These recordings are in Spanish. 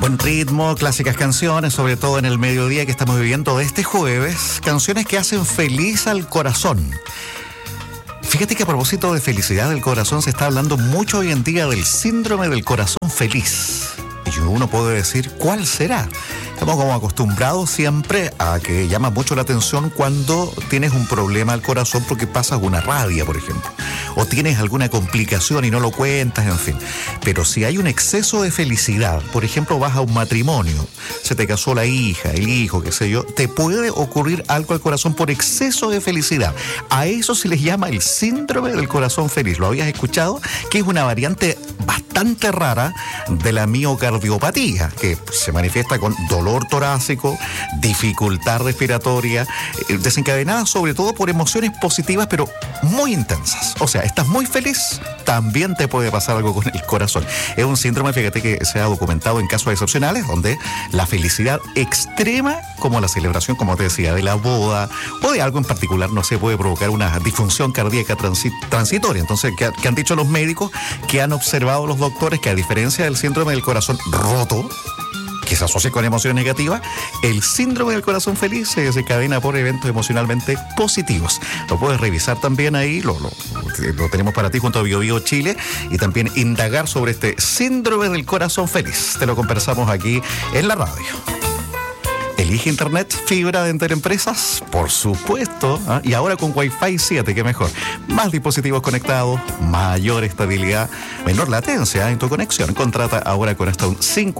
Buen ritmo, clásicas canciones, sobre todo en el mediodía que estamos viviendo de este jueves. Canciones que hacen feliz al corazón. Fíjate que a propósito de felicidad del corazón se está hablando mucho hoy en día del síndrome del corazón feliz. Y uno puede decir, ¿cuál será? Estamos como acostumbrados siempre a que llama mucho la atención cuando tienes un problema al corazón porque pasas una rabia, por ejemplo. O tienes alguna complicación y no lo cuentas, en fin. Pero si hay un exceso de felicidad, por ejemplo, vas a un matrimonio, se te casó la hija, el hijo, qué sé yo, te puede ocurrir algo al corazón por exceso de felicidad. A eso se les llama el síndrome del corazón feliz. ¿Lo habías escuchado? Que es una variante bastante rara de la miocardiopatía, que se manifiesta con dolor torácico, dificultad respiratoria, desencadenada sobre todo por emociones positivas, pero muy intensas. O sea, estás muy feliz, también te puede pasar algo con el corazón. Es un síndrome, fíjate, que se ha documentado en casos excepcionales, donde la felicidad extrema, como la celebración, como te decía, de la boda, o de algo en particular, no se puede provocar una disfunción cardíaca transitoria. Entonces, ¿qué han dicho los médicos? Que han observado los doctores que, a diferencia del síndrome del corazón roto, que se asocia con emociones negativas, el síndrome del corazón feliz se desencadena por eventos emocionalmente positivos. Lo puedes revisar también ahí, lo tenemos para ti junto a BioBio Chile, y también indagar sobre este síndrome del corazón feliz. Te lo conversamos aquí en la radio. Elige internet fibra de Enterempresas, por supuesto, ¿eh? Y ahora con Wi-Fi 7, que mejor. Más dispositivos conectados, mayor estabilidad, menor latencia en tu conexión. Contrata ahora con hasta un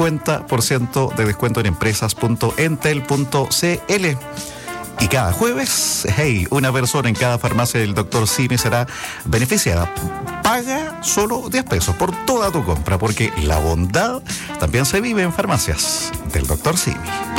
50% de descuento en empresas.entel.cl. Y cada jueves, una persona en cada farmacia del Dr. Simi será beneficiada. Paga solo 10 pesos por toda tu compra, porque la bondad también se vive en farmacias del Dr. Simi.